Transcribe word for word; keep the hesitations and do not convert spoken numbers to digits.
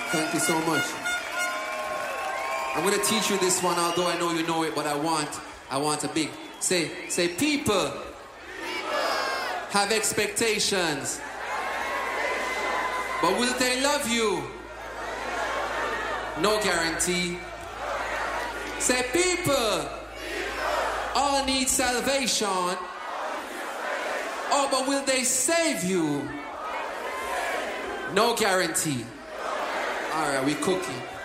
Thank you so much. I'm going to teach you this one, although I know you know it, but I want, I want a big, say, say, people, people. Have expectations, but will they love you? No guarantee. Say, people, people. All need salvation. Oh, but will they save you? No guarantee. All right, we cooking.